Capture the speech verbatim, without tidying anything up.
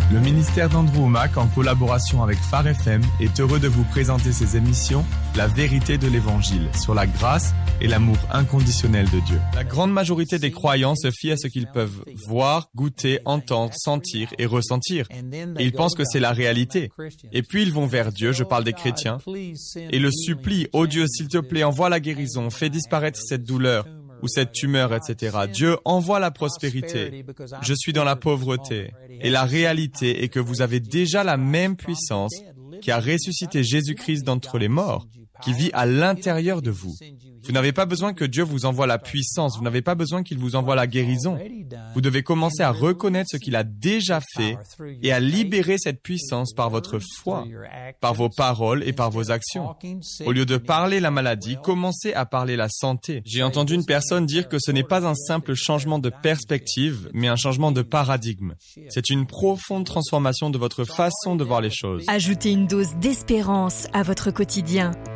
Le ministère d'Andrew Wommack, en collaboration avec Phare F M, est heureux de vous présenter ses émissions « La vérité de l'Évangile » sur la grâce et l'amour inconditionnel de Dieu. La grande majorité des croyants se fient à ce qu'ils peuvent voir, goûter, entendre, sentir et ressentir. Et ils pensent que c'est la réalité. Et puis ils vont vers Dieu, je parle des chrétiens, et le supplient « Oh Dieu, s'il te plaît, envoie la guérison, fais disparaître cette douleur. » ou cette tumeur, et cetera. Dieu envoie la prospérité. Je suis dans la pauvreté. Et la réalité est que vous avez déjà la même puissance qui a ressuscité Jésus-Christ d'entre les morts, qui vit à l'intérieur de vous. Vous n'avez pas besoin que Dieu vous envoie la puissance, vous n'avez pas besoin qu'il vous envoie la guérison. Vous devez commencer à reconnaître ce qu'il a déjà fait et à libérer cette puissance par votre foi, par vos paroles et par vos actions. Au lieu de parler la maladie, commencez à parler la santé. J'ai entendu une personne dire que ce n'est pas un simple changement de perspective, mais un changement de paradigme. C'est une profonde transformation de votre façon de voir les choses. Ajoutez une dose d'espérance à votre quotidien.